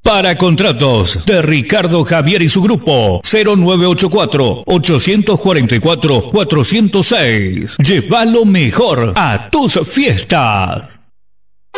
Para contratos de Ricardo Javier y su grupo 0984-844-406. Lleva lo mejor a tus fiestas.